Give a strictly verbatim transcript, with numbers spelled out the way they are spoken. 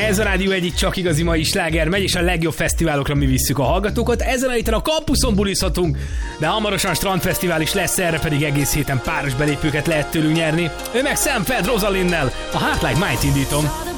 Ez a Rádió egyik csak igazi mai sláger megy, és a legjobb fesztiválokra mi visszük a hallgatókat. Ezen a héten a kampuszon bulizhatunk, de hamarosan strandfesztivál is lesz, erre pedig egész héten páros belépőket lehet tőlünk nyerni. Ő meg Sam Feld Rosalinnel, a Heart Like Might indítom.